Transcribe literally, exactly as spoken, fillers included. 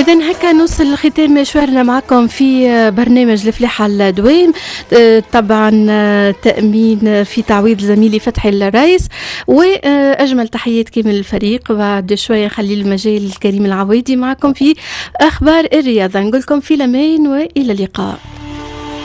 إذن هكا نوصل لختام مشوارنا معكم في برنامج الفلاحة الدوام. طبعا تأمين في تعويض زميلي فتحي الرئيس، وأجمل تحيات كامل الفريق. بعد شوية نخلي المجال الكريم العويدي معكم في أخبار الرياضة. نقولكم في الأمان وإلى اللقاء.